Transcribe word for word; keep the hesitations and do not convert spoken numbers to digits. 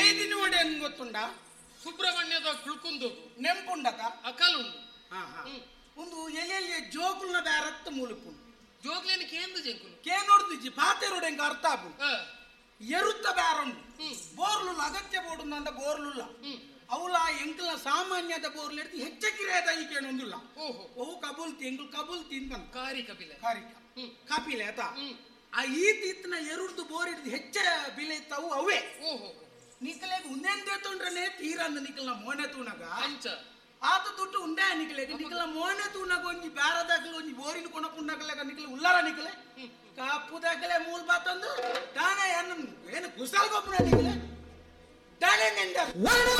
ಐದಿನ ಒಡೆ ಅನ್ ಗೊತ್ತುಂಡ ಸುಬ್ರಹ್ಮಣ್ಯದ ಕುಳ್ಕುಂದು ನೆಂಪುಂಡಕ ಅಕಲುಂಡು ಹಾ ಹಾ ಒಂದು ಎಲೆಯಲ್ಲಿ ಜೋಕುಲ್ನ ಬ್ಯಾರತ್ತ ಮೂಲಕುಂಡು ಜೋಗ್ಲೇನ ಕೇಂದ್ರ ಜಂಕುಲು ಕೇನೋಡ್ದಿಜ್ಜಿ ಪಾತೆರೋಡೆ ಹೆಂಗ ಅರ್ಥ ಆಗು ಎರುತ್ತ ಬ್ಯಾರಂಡು ಬೋರ್ಲು ಅಗತ್ಯ ಬೋಡು ಅಂದ ಬೋರ್ಲುಲ್ಲ ಅವಳ ಎಂಕಲ ಸಾಮಾನ್ಯದ ಬೋರ್ಲು ಎಡ್ದು ಹೆಚ್ಚಕಿರೇದ ಈ ಕೇಳೊಂದಿಲ್ಲ ಓಹೋ ಅವು ಕಬೂಲ್ತಿ ಎಂಕಲ್ ಕಬೂಲ್ತಿ ಅಂತ ಕಾರಿ ಕಪಿಲ ಕಾರಿಕ ಕಾಪಿಲೆ ಆತ ಆ ಈ ತೀತ್ನ ಎರುಡ್ದು ಬೋರ್ ಹಿಡ್ದು ಹೆಚ್ಚ ಬಿಲೆ ಇತ್ತವು ಅವೇ ಓಹೋ ನಿಕಲೆಗೆ ಉಂದೆಂದೇ ತುಂಡ್ರನೆ ತೀರಂದ ನಿಕಲ್ನ ಮೋನೆ ತೂಣಗ ಅಂಚ ಆತ ದುಡ್ಡು ಉಂಡೆ ನಿಕಲೆಗೆ ನಿಕಲ ಮೋನೆ ತೂಣಗ ಒಂಜಿ ಬ್ಯಾರದಾಗಲ ಒಂಜಿ ಬೋರಿನ ಕೊಣಪುಂಡಗಲೆಗ ನಿಕಲೆ ಉಲ್ಲಾರ ನಿಕಲೆ ಕಾಪುದಾಗಲೆ ಮೂಲ್ ಬಾತಂದು ತಾನೇ ಏನು ಏನು ಕುಸಲ್ ಗೊಬ್ಬರ ನಿಕಲೆ ತಾನೇ ನೆಂದ